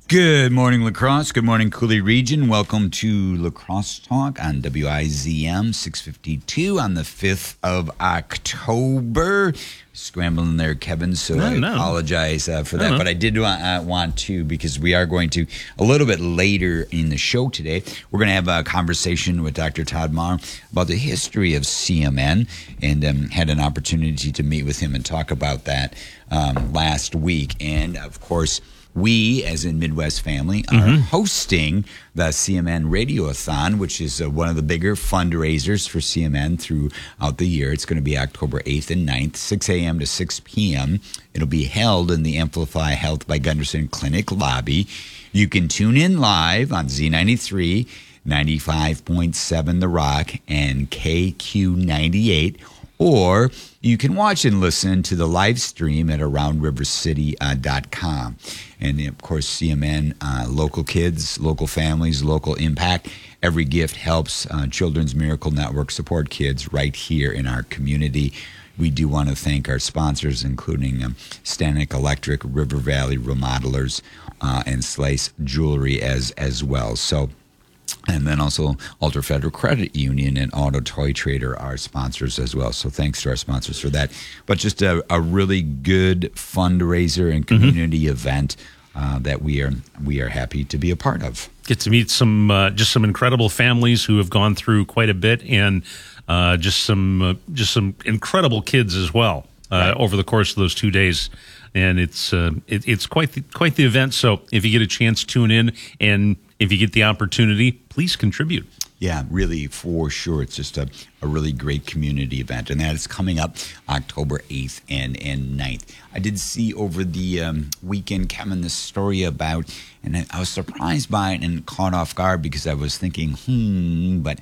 Good morning, La Crosse. Good morning, Cooley Region. Welcome to La Crosse Talk on WIZM 652 on the 5th of October. Scrambling there, Kevin, so I apologize for that. But I did want to, because we are going to, a little bit later in the show today, we're going to have a conversation with Dr. Todd Maher about the history of CMN, and had an opportunity to meet with him and talk about that last week. And, of course, we, as in Midwest Family, are hosting the CMN Radiothon, which is one of the bigger fundraisers for CMN throughout the year. It's going to be October 8th and 9th, 6 a.m. to 6 p.m. It'll be held in the Amplify Health by Gunderson Clinic lobby. You can tune in live on Z93, 95.7 The Rock, and KQ98, or you can watch and listen to the live stream at aroundrivercity.com. And, of course, CMN, local kids, local families, local impact. Every gift helps Children's Miracle Network support kids right here in our community. We do want to thank our sponsors, including Stanek Electric, River Valley Remodelers, and Slice Jewelry as well. So, and then also Ultra Federal Credit Union and Auto Toy Trader are sponsors as well. So thanks to our sponsors for that. But just a really good fundraiser and community event that we are happy to be a part of. Get to meet some incredible families who have gone through quite a bit, and just some incredible kids as well over the course of those 2 days. And it's quite the event. So if you get a chance, tune in, and if you get the opportunity, please contribute. Yeah, really, for sure. It's just a really great community event, and that is coming up October 8th and 9th. I did see over the weekend, Kevin, this story about, and I was surprised by it and caught off guard because I was thinking, but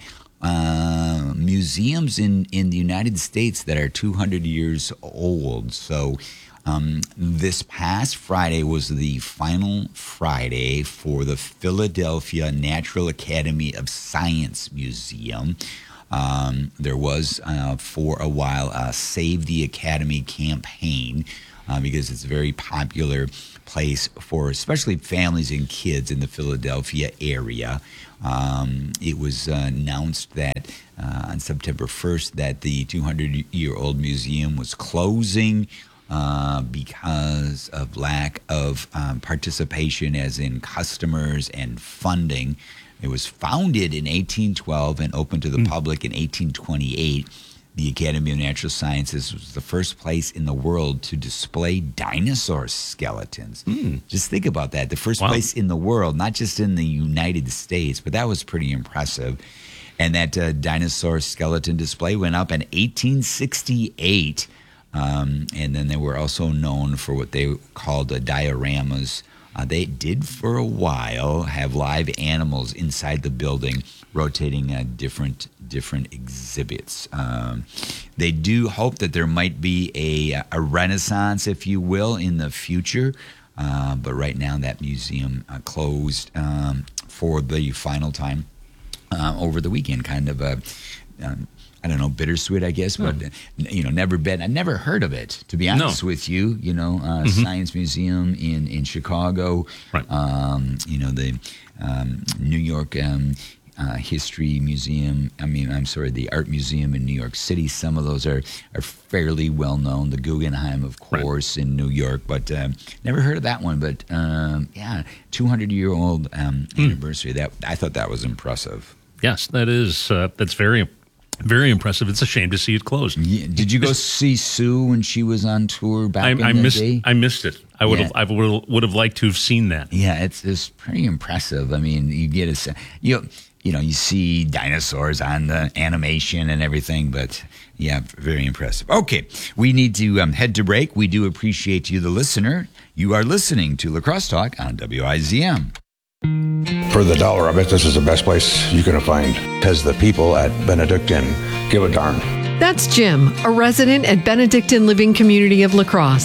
museums in the United States that are 200 years old. So this past Friday was the final Friday for the Philadelphia Natural Academy of Science Museum. There was, for a while, a Save the Academy campaign because it's a very popular place for especially families and kids in the Philadelphia area. It was announced that on September 1st that the 200-year-old museum was closing because of lack of participation, as in customers and funding. It was founded in 1812 and opened to the public in 1828. The Academy of Natural Sciences was the first place in the world to display dinosaur skeletons. Just think about that. The first place in the world, not just in the United States, but that was pretty impressive. And that dinosaur skeleton display went up in 1868. And then they were also known for what they called dioramas. They did for a while have live animals inside the building, rotating different exhibits. They do hope that there might be a renaissance, if you will, in the future. But right now that museum closed for the final time over the weekend. Kind of a I don't know, bittersweet, I guess, but, never been. I never heard of it, to be honest with you. Science Museum in Chicago, right. The New York History Museum. The Art Museum in New York City. Some of those are fairly well known. The Guggenheim, of course, in New York, but never heard of that one. But 200-year-old anniversary. That I thought that was impressive. Yes, that is. That's very impressive. It's a shame to see it closed. Yeah. Did you go see Sue when she was on tour back in the day? I missed it. I would have liked to have seen that. Yeah, it's pretty impressive. I mean, you get you see dinosaurs on the animation and everything, but yeah, very impressive. Okay, we need to head to break. We do appreciate you, the listener. You are listening to La Crosse Talk on WIZM. For the dollar, I bet this is the best place you can find, because the people at Benedictine give a darn. That's Jim, a resident at Benedictine Living Community of La Crosse.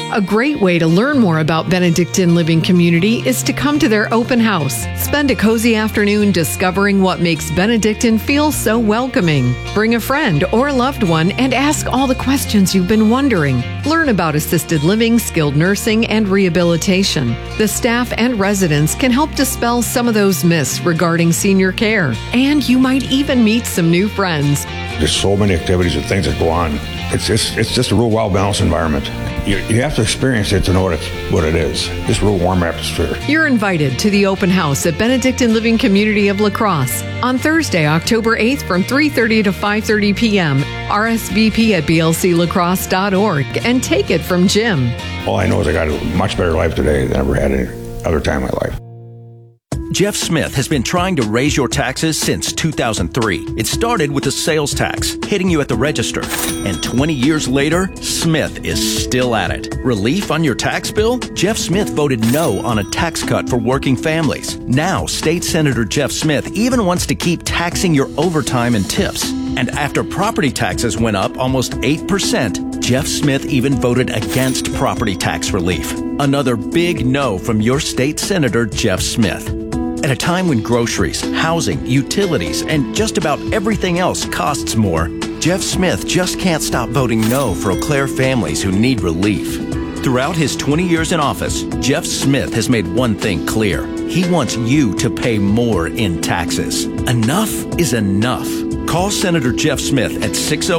A great way to learn more about Benedictine Living Community is to come to their open house. Spend a cozy afternoon discovering what makes Benedictine feel so welcoming. Bring a friend or loved one and ask all the questions you've been wondering. Learn about assisted living, skilled nursing, and rehabilitation. The staff and residents can help dispel some of those myths regarding senior care. And you might even meet some new friends. There's so many activities and things that go on. It's just a real well-balanced environment. You have to experience it to know what it is. This real warm atmosphere. You're invited to the open house at Benedictine Living Community of La Crosse on Thursday, October 8th from 3:30 to 5:30 p.m. RSVP at blclacrosse.org and take it from Jim. All I know is I got a much better life today than I ever had any other time in my life. Jeff Smith has been trying to raise your taxes since 2003. It started with the sales tax, hitting you at the register. And 20 years later, Smith is still at it. Relief on your tax bill? Jeff Smith voted no on a tax cut for working families. Now, State Senator Jeff Smith even wants to keep taxing your overtime and tips. And after property taxes went up almost 8%, Jeff Smith even voted against property tax relief. Another big no from your state senator, Jeff Smith. At a time when groceries, housing, utilities, and just about everything else costs more, Jeff Smith just can't stop voting no for Eau Claire families who need relief. Throughout his 20 years in office, Jeff Smith has made one thing clear. He wants you to pay more in taxes. Enough is enough. Call Senator Jeff Smith at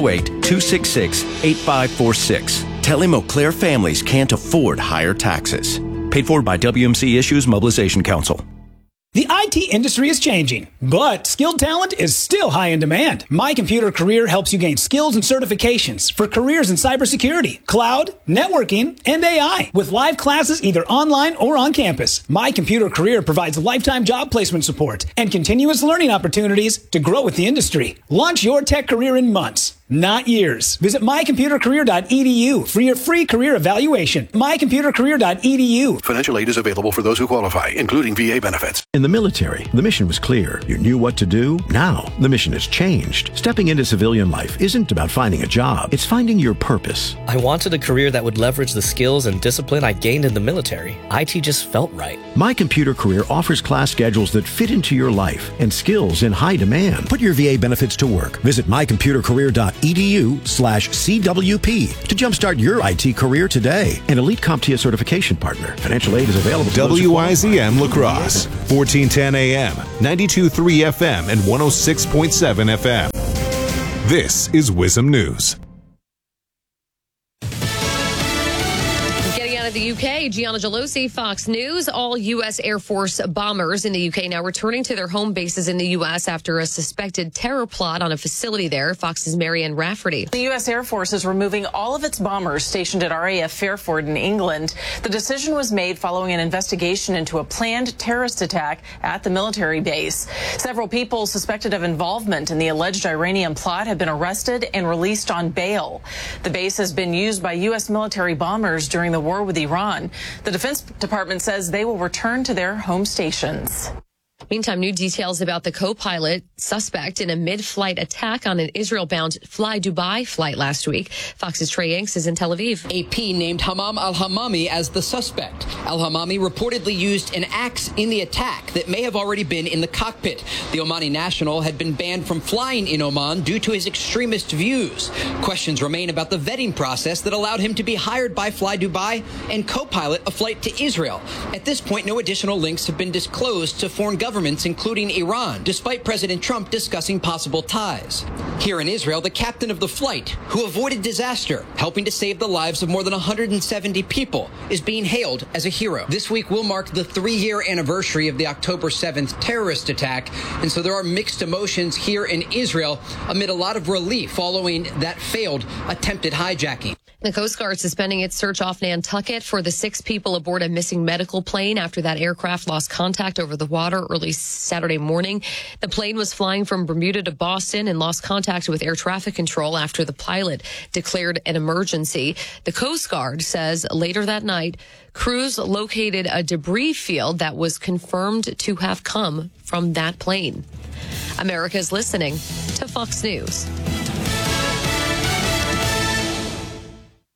608-266-8546. Tell him Eau Claire families can't afford higher taxes. Paid for by WMC Issues Mobilization Council. The IT industry is changing, but skilled talent is still high in demand. My Computer Career helps you gain skills and certifications for careers in cybersecurity, cloud, networking, and AI, with live classes either online or on campus. My Computer Career provides lifetime job placement support and continuous learning opportunities to grow with the industry. Launch your tech career in months, not years. Visit mycomputercareer.edu for your free career evaluation. mycomputercareer.edu. Financial aid is available for those who qualify, including VA benefits. In the military, the mission was clear. You knew what to do. Now, the mission has changed. Stepping into civilian life isn't about finding a job. It's finding your purpose. I wanted a career that would leverage the skills and discipline I gained in the military. IT just felt right. My Computer Career offers class schedules that fit into your life and skills in high demand. Put your VA benefits to work. Visit mycomputercareer.edu/CWP to jumpstart your IT career today. An elite CompTIA certification partner. Financial aid is available to WIZM La Crosse, 1410 AM, 92.3 FM, and 106.7 FM. This is WIZM News. Out of the UK, Gianna Gelosi, Fox News. All U.S. Air Force bombers in the UK now returning to their home bases in the U.S. after a suspected terror plot on a facility there. Fox's Marianne Rafferty. The U.S. Air Force is removing all of its bombers stationed at RAF Fairford in England. The decision was made following an investigation into a planned terrorist attack at the military base. Several people suspected of involvement in the alleged Iranian plot have been arrested and released on bail. The base has been used by U.S. military bombers during the war with Iran. The Defense Department says they will return to their home stations. Meantime, new details about the co-pilot suspect in a mid-flight attack on an Israel-bound Fly Dubai flight last week. Fox's Trey Yanks is in Tel Aviv. AP named Hammam al-Hammami as the suspect. Al-Hammami reportedly used an axe in the attack that may have already been in the cockpit. The Omani national had been banned from flying in Oman due to his extremist views. Questions remain about the vetting process that allowed him to be hired by Fly Dubai and co-pilot a flight to Israel. At this point, no additional links have been disclosed to foreign governments, including Iran, despite President Trump discussing possible ties. Here in Israel, the captain of the flight, who avoided disaster, helping to save the lives of more than 170 people, is being hailed as a hero. This week will mark the 3-year anniversary of the October 7th terrorist attack, and so there are mixed emotions here in Israel amid a lot of relief following that failed attempted hijacking. The Coast Guard suspending its search off Nantucket for the 6 people aboard a missing medical plane after that aircraft lost contact over the water early Saturday morning. The plane was flying from Bermuda to Boston and lost contact with air traffic control after the pilot declared an emergency. The Coast Guard says later that night, crews located a debris field that was confirmed to have come from that plane. America's listening to Fox News.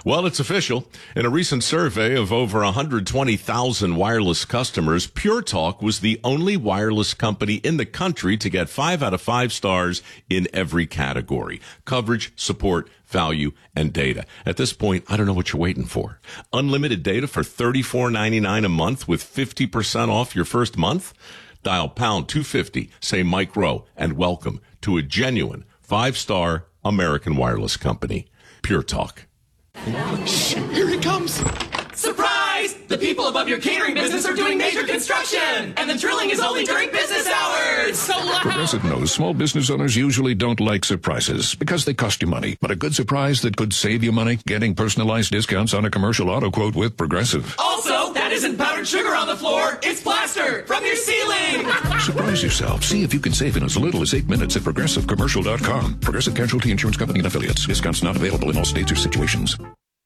Well, it's official. In a recent survey of over 120,000 wireless customers, Pure Talk was the only wireless company in the country to get 5 out of 5 stars in every category: coverage, support, value, and data. At this point, I don't know what you're waiting for. Unlimited data for $34.99 a month with 50% off your first month? Dial pound 250, say Mike Rowe, and welcome to a genuine 5-star American wireless company. Pure Talk. Shh, here he comes. Surprise! The people above your catering business are doing major construction, and the drilling is only during business hours. So loud. Progressive knows small business owners usually don't like surprises because they cost you money. But a good surprise that could save you money, getting personalized discounts on a commercial auto quote with Progressive. Also, that isn't powdered sugar on the floor. It's plaster from your ceiling. Surprise yourself. See if you can save in as little as 8 minutes at ProgressiveCommercial.com. Progressive Casualty Insurance Company and Affiliates. Discounts not available in all states or situations.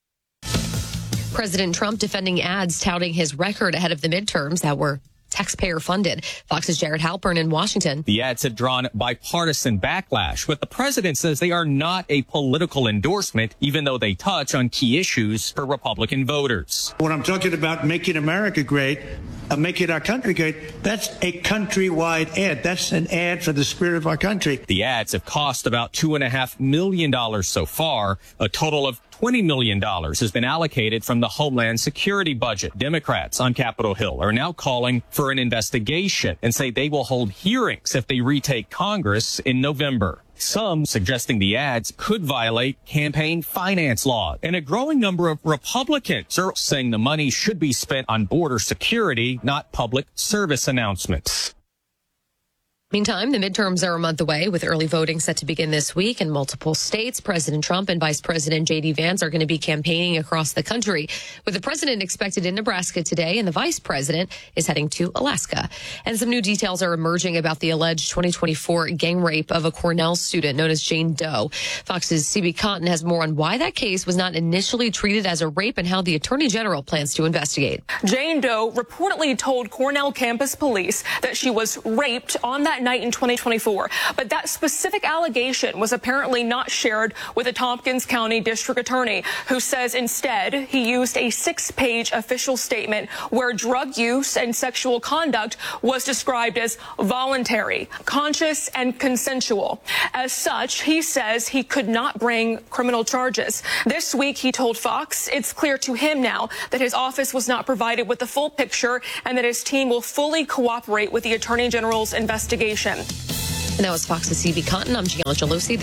President Trump defending ads touting his record ahead of the midterms that were taxpayer funded. Fox's Jared Halpern in Washington. The ads have drawn bipartisan backlash, but the president says they are not a political endorsement, even though they touch on key issues for Republican voters. When I'm talking about making America great, making our country great, that's a countrywide ad. That's an ad for the spirit of our country. The ads have cost about $2.5 million so far. A total of $20 million has been allocated from the Homeland Security budget. Democrats on Capitol Hill are now calling for an investigation and say they will hold hearings if they retake Congress in November. Some suggesting the ads could violate campaign finance law. And a growing number of Republicans are saying the money should be spent on border security, not public service announcements. Meantime, the midterms are a month away, with early voting set to begin this week in multiple states. President Trump and Vice President J.D. Vance are going to be campaigning across the country, with the president expected in Nebraska today and the vice president is heading to Alaska. And some new details are emerging about the alleged 2024 gang rape of a Cornell student known as Jane Doe. Fox's CB Cotton has more on why that case was not initially treated as a rape and how the Attorney General plans to investigate. Jane Doe reportedly told Cornell campus police that she was raped on that night in 2024. But that specific allegation was apparently not shared with the Tompkins County District Attorney, who says instead he used a 6-page official statement where drug use and sexual conduct was described as voluntary, conscious, and consensual. As such, he says he could not bring criminal charges. This week, he told Fox it's clear to him now that his office was not provided with the full picture and that his team will fully cooperate with the Attorney General's investigation. And that was Fox's CB Cotton. I'm Gianna Gelosi.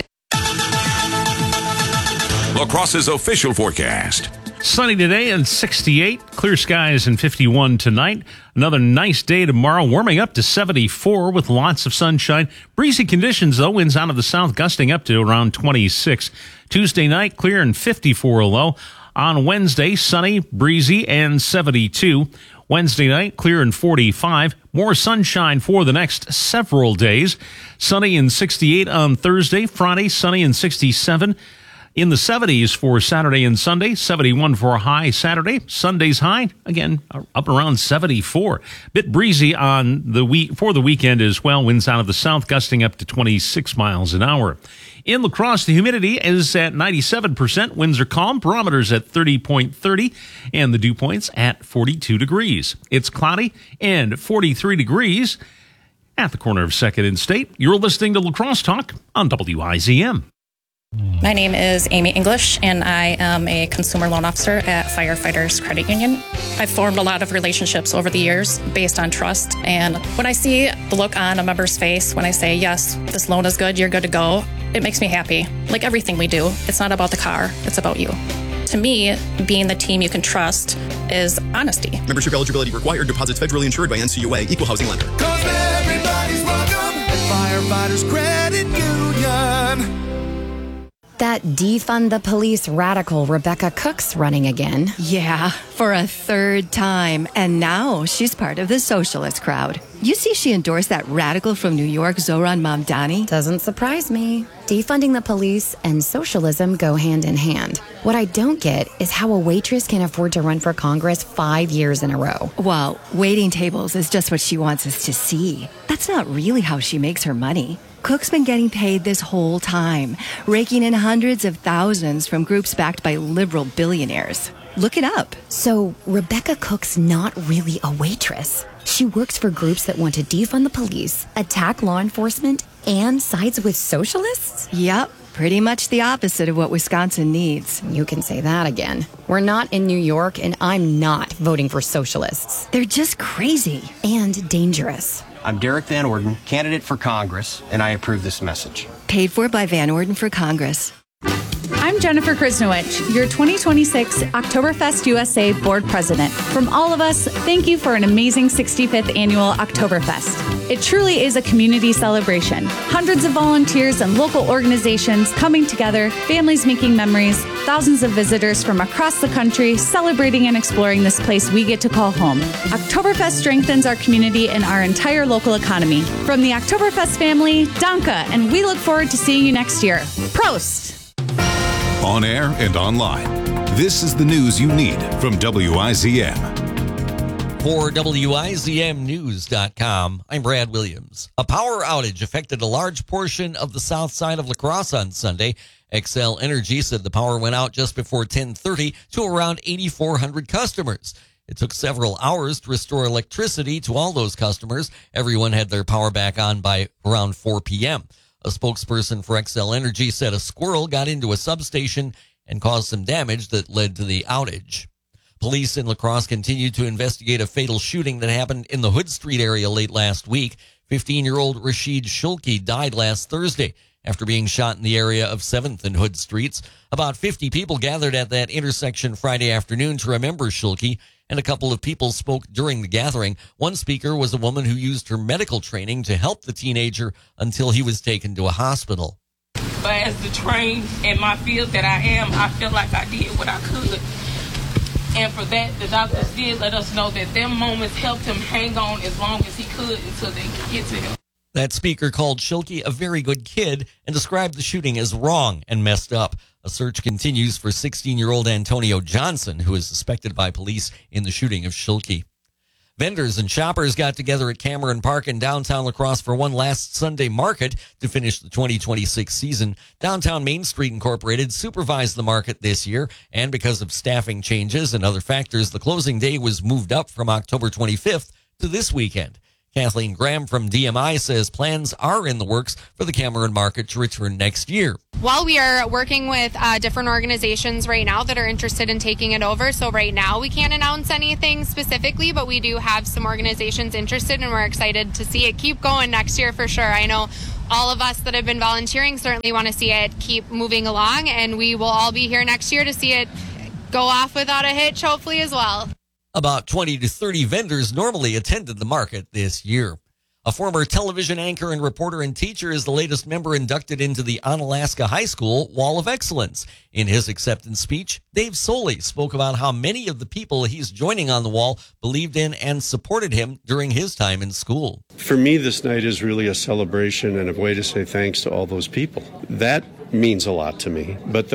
La Crosse's official forecast. Sunny today and 68. Clear skies and 51 tonight. Another nice day tomorrow, warming up to 74 with lots of sunshine. Breezy conditions, though. Winds out of the south gusting up to around 26. Tuesday night, clear and 54 low. On Wednesday, sunny, breezy, and 72. Wednesday night, clear and 45. More sunshine for the next several days. Sunny and 68 on Thursday. Friday, sunny and 67. In the 70s for Saturday and Sunday. 71 for a high Saturday. Sunday's high, again, up around 74. Bit breezy on for the weekend as well. Winds out of the south gusting up to 26 miles an hour. In La Crosse, the humidity is at 97%. Winds are calm. Barometers at 30.30. And the dew point's at 42 degrees. It's cloudy and 43 degrees at the corner of 2nd and State. You're listening to La Crosse Talk on WIZM. My name is Amy English, and I am a consumer loan officer at Firefighters Credit Union. I've formed a lot of relationships over the years based on trust, and when I see the look on a member's face when I say, yes, this loan is good, you're good to go, it makes me happy. Like everything we do, it's not about the car, it's about you. To me, being the team you can trust is honesty. Membership eligibility required. Deposits federally insured by NCUA. Equal housing lender. 'Cause everybody's welcome at Firefighters Credit Union. That defund the police radical Rebecca Cook's running again. Yeah, for a third time. And now she's part of the socialist crowd. You see she endorsed that radical from New York, Zohran Mamdani? Doesn't surprise me. Defunding the police and socialism go hand in hand. What I don't get is how a waitress can afford to run for Congress 5 years in a row. Well, waiting tables is just what she wants us to see. That's not really how she makes her money. Cook's been getting paid this whole time, raking in hundreds of thousands from groups backed by liberal billionaires. Look it up. So Rebecca Cook's not really a waitress. She works for groups that want to defund the police, attack law enforcement, and sides with socialists? Yep. Pretty much the opposite of what Wisconsin needs. You can say that again. We're not in New York, and I'm not voting for socialists. They're just crazy. And dangerous. I'm Derek Van Orden, candidate for Congress, and I approve this message. Paid for by Van Orden for Congress. I'm Jennifer Krasnowicz, your 2026 Oktoberfest USA Board President. From all of us, thank you for an amazing 65th annual Oktoberfest. It truly is a community celebration. Hundreds of volunteers and local organizations coming together, families making memories, thousands of visitors from across the country celebrating and exploring this place we get to call home. Oktoberfest strengthens our community and our entire local economy. From the Oktoberfest family, Danke, and we look forward to seeing you next year. Prost! On air and online, this is the news you need from WIZM. For WIZMnews.com, I'm Brad Williams. A power outage affected a large portion of the south side of La Crosse on Sunday. Xcel Energy said the power went out just before 10:30 to around 8,400 customers. It took several hours to restore electricity to all those customers. Everyone had their power back on by around 4 p.m. A spokesperson for Xcel Energy said a squirrel got into a substation and caused some damage that led to the outage. Police in La Crosse continue to investigate a fatal shooting that happened in the Hood Street area late last week. 15-year-old Rashid Shulki died last Thursday after being shot in the area of 7th and Hood Streets. About 50 people gathered at that intersection Friday afternoon to remember Shulki, and a couple of people spoke during the gathering. One speaker was a woman who used her medical training to help the teenager until he was taken to a hospital. But as the trained in my field that I am, I feel like I did what I could. And for that, the doctors did let us know that them moments helped him hang on as long as he could until they could get to him. That speaker called Shulki a very good kid and described the shooting as wrong and messed up. A search continues for 16-year-old Antonio Johnson, who is suspected by police in the shooting of Shulki. Vendors and shoppers got together at Cameron Park in downtown La Crosse for one last Sunday market to finish the 2026 season. Downtown Main Street Incorporated supervised the market this year, and because of staffing changes and other factors, the closing day was moved up from October 25th to this weekend. Kathleen Graham from DMI says plans are in the works for the Cameron Market to return next year. Well, we are working with different organizations right now that are interested in taking it over. So right now we can't announce anything specifically, but we do have some organizations interested, and we're excited to see it keep going next year for sure. I know all of us that have been volunteering certainly want to see it keep moving along, and we will all be here next year to see it go off without a hitch, hopefully, as well. About 20 to 30 vendors normally attended the market this year. A former television anchor and reporter and teacher is the latest member inducted into the Onalaska High School Wall of Excellence. In his acceptance speech, Dave Soley spoke about how many of the people he's joining on the wall believed in and supported him during his time in school. For me, this night is really a celebration and a way to say thanks to all those people. That means a lot to me. But